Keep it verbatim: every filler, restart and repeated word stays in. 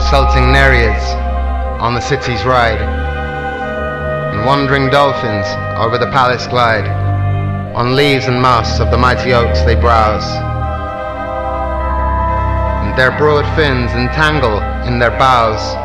consulting Nereids on the city's ride, and wandering dolphins over the palace glide. On leaves and moss of the mighty oaks they browse, and their broad fins entangle in their boughs.